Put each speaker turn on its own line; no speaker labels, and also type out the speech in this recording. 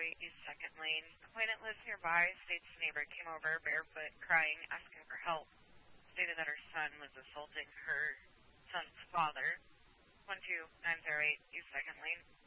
East 2nd Lane. Complainant lives nearby, states the neighbor came over barefoot, crying, asking for help. Stated that her son was assaulting her son's father. 12908 East 2nd Lane.